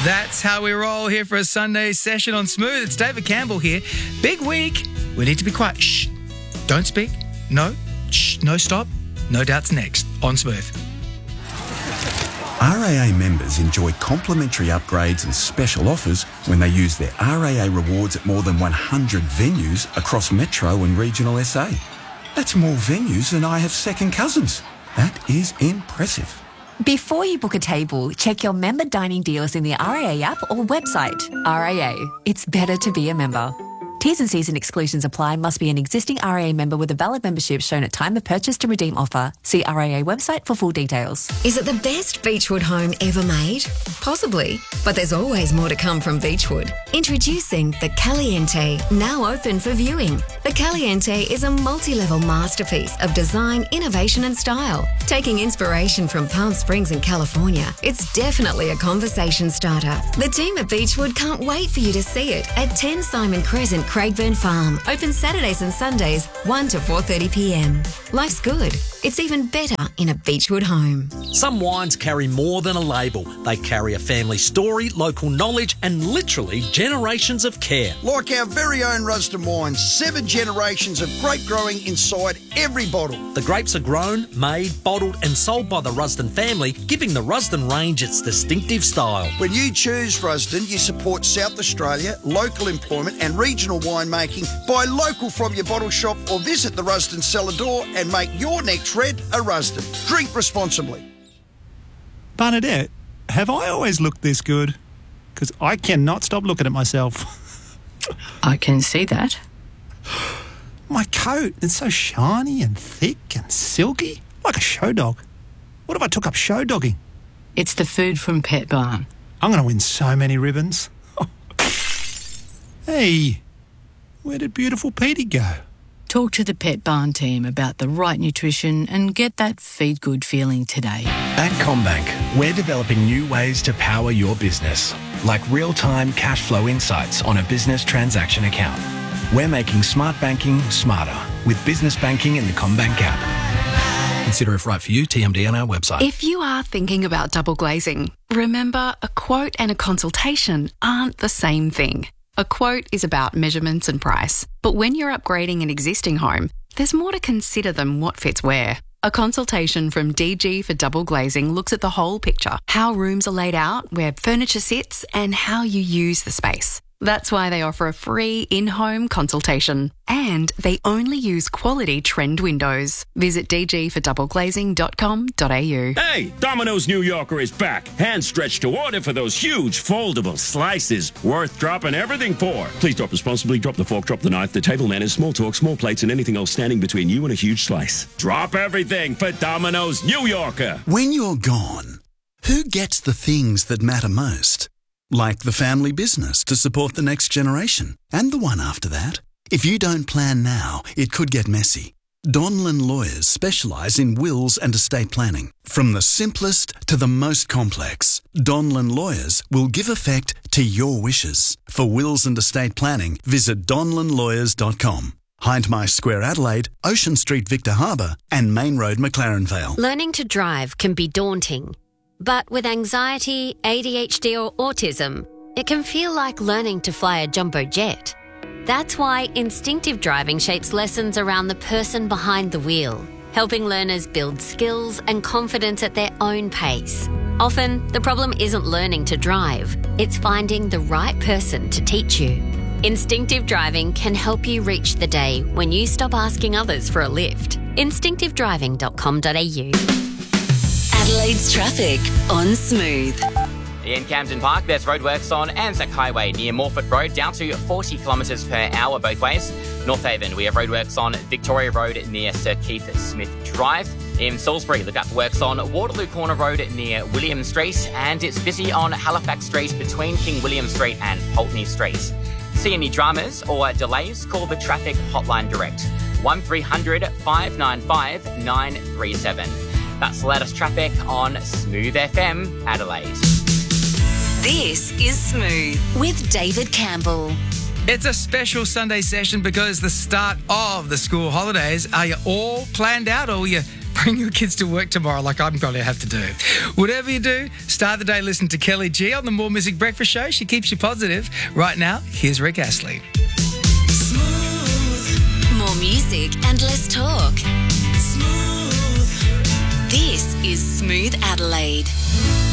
That's how we roll here for a Sunday session on Smooth. It's David Campbell here. Big week. We need to be quiet. Shh. Don't speak. No. Shh. No stop. No Doubt's next on Smooth. RAA members enjoy complimentary upgrades and special offers when they use their RAA rewards at more than 100 venues across Metro and regional SA. That's more venues than I have second cousins. That is impressive. Before you book a table, check your member dining deals in the RAA app or website. RAA, it's better to be a member. T's and C's and exclusions apply. Must be an existing RAA member with a valid membership shown at time of purchase to redeem offer. See RAA website for full details. Is it the best Beechwood home ever made? Possibly, but there's always more to come from Beechwood. Introducing the Caliente, now open for viewing. The Caliente is a multi-level masterpiece of design, innovation and style. Taking inspiration from Palm Springs in California, it's definitely a conversation starter. The team at Beechwood can't wait for you to see it at 10 Simon Crescent, Craigburn Farm. Open Saturdays and Sundays, 1 to 4:30 p.m. Life's good. It's even better in a Beechwood home. Some wines carry more than a label. They carry a family story, local knowledge and literally generations of care. Like our very own Rusden wines, 7 generations of grape growing inside every bottle. The grapes are grown, made, bottled and sold by the Rusden family, giving the Rusden range its distinctive style. When you choose Rusden, you support South Australia, local employment and regional winemaking. Buy local from your bottle shop or visit the Rusden cellar door and make your next red a Rusden. Drink responsibly. Bernadette, have I always looked this good? Because I cannot stop looking at myself. I can see that. My coat, it's so shiny and thick and silky, like a show dog. What if I took up show dogging? It's the food from Pet Barn. I'm going to win so many ribbons. Hey, where did beautiful Petey go? Talk to the Pet Barn team about the right nutrition and get that feed good feeling today. At CommBank, we're developing new ways to power your business, like real-time cash flow insights on a business transaction account. We're making smart banking smarter with business banking in the CommBank app. Consider if right for you, TMD on our website. If you are thinking about double glazing, remember a quote and a consultation aren't the same thing. A quote is about measurements and price, but when you're upgrading an existing home, there's more to consider than what fits where. A consultation from DG for Double Glazing looks at the whole picture, how rooms are laid out, where furniture sits, and how you use the space. That's why they offer a free in-home consultation. And they only use quality trend windows. Visit dgfordoubleglazing.com.au. Hey, Domino's New Yorker is back. Hand stretched to order for those huge foldable slices. Worth dropping everything for. Please drop responsibly. Drop the fork, drop the knife. The table manners, small talk, small plates, and anything else standing between you and a huge slice. Drop everything for Domino's New Yorker. When you're gone, who gets the things that matter most? Like the family business to support the next generation and the one after that. If you don't plan now, it could get messy. Donlan Lawyers specialise in wills and estate planning. From the simplest to the most complex, Donlan Lawyers will give effect to your wishes. For wills and estate planning, visit donlanlawyers.com. Hindmarsh Square Adelaide, Ocean Street Victor Harbour and Main Road McLaren Vale. Learning to drive can be daunting. But with anxiety, ADHD or autism, it can feel like learning to fly a jumbo jet. That's why instinctive driving shapes lessons around the person behind the wheel, helping learners build skills and confidence at their own pace. Often, the problem isn't learning to drive, it's finding the right person to teach you. Instinctive driving can help you reach the day when you stop asking others for a lift. Instinctivedriving.com.au. Adelaide's traffic on Smooth. In Camden Park, there's roadworks on Anzac Highway near Morford Road, down to 40 kilometres per hour both ways. North Haven, we have roadworks on Victoria Road near Sir Keith Smith Drive. In Salisbury, look out for works on Waterloo Corner Road near William Street, and it's busy on Halifax Street between King William Street and Pulteney Street. See any dramas or delays? Call the traffic hotline direct, 1300 595 937. That's the latest traffic on Smooth FM Adelaide. This is Smooth with David Campbell. It's a special Sunday session because the start of the school holidays. Are you all planned out or are you bring your kids to work tomorrow like I'm going to have to do. Whatever you do, start the day listening to Kelly G on the More Music Breakfast Show. She keeps you positive. Right now, here's Rick Astley. More music and less talk. Smooth. This is Smooth Adelaide.